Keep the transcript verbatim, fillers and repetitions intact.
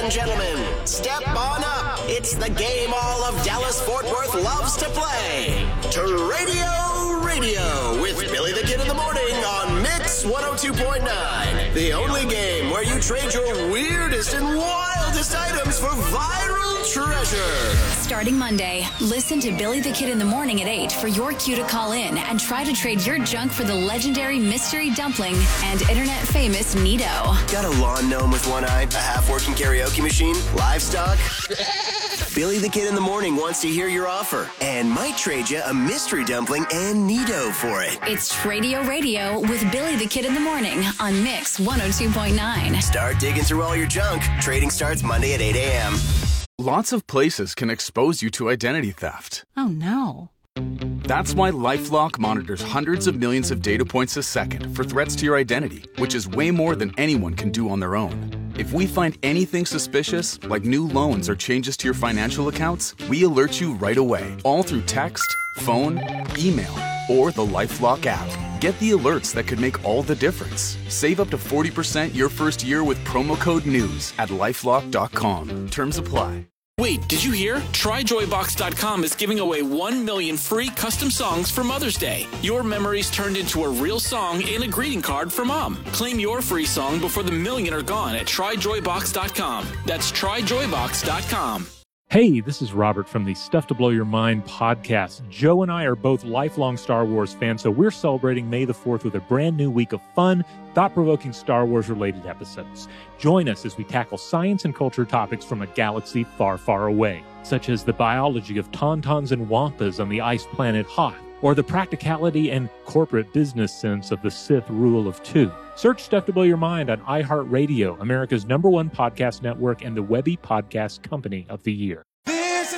and gentlemen, step on up. It's the game all of Dallas-Fort Worth loves to play. Tradio Radio with Billy the Kid in the Morning on Mix one oh two point nine. The only game where you trade your weirdest and wildest items for viral treasure. Starting Monday, listen to Billy the Kid in the Morning at eight for your cue to call in and try to trade your junk for the legendary mystery dumpling and internet famous Nito. Got a lawn gnome with one eye, a half-working karaoke machine, livestock? Billy the Kid in the Morning wants to hear your offer and might trade you a mystery dumpling and Nito for it. It's Tradio Radio with Billy the Kid in the Morning on Mix one oh two point nine. Start digging through all your junk. Trading starts Monday at eight a.m. Lots of places can expose you to identity theft. Oh, no. That's why LifeLock monitors hundreds of millions of data points a second for threats to your identity, which is way more than anyone can do on their own. If we find anything suspicious, like new loans or changes to your financial accounts, we alert you right away, all through text, phone, email, or the LifeLock app. Get the alerts that could make all the difference. Save up to forty percent your first year with promo code NEWS at lifelock dot com. Terms apply. Wait, did you hear? Try Joy Box dot com is giving away one million free custom songs for Mother's Day. Your memories turned into a real song and a greeting card for Mom. Claim your free song before the million are gone at Try Joy Box dot com. That's Try Joy Box dot com. Hey, this is Robert from the Stuff to Blow Your Mind podcast. Joe and I are both lifelong Star Wars fans, so we're celebrating May the fourth with a brand new week of fun, thought-provoking Star Wars-related episodes. Join us as we tackle science and culture topics from a galaxy far, far away, such as the biology of tauntauns and wampas on the ice planet Hoth, or the practicality and corporate business sense of the Sith rule of two. Search Stuff to Blow Your Mind on iHeartRadio, America's number one podcast network and the Webby Podcast Company of the Year.